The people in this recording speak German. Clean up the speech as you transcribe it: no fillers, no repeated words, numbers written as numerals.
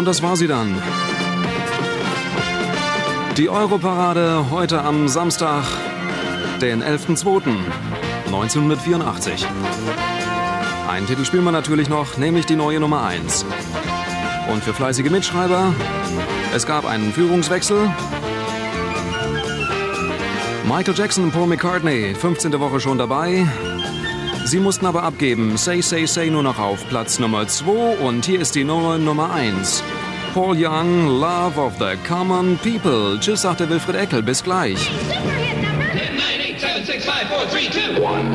Und das war sie dann. Die Europarade heute am Samstag, den 11.02.1984. Einen Titel spielen wir natürlich noch, nämlich die neue Nummer 1. Und für fleißige Mitschreiber, es gab einen Führungswechsel. Michael Jackson und Paul McCartney, 15. Woche schon dabei. Sie mussten aber abgeben. Say, Say, Say nur noch auf Platz Nummer 2. Und hier ist die Nummer 1. Paul Young, Love of the Common People. Tschüss, sagte Wilfried Eckel. Bis gleich.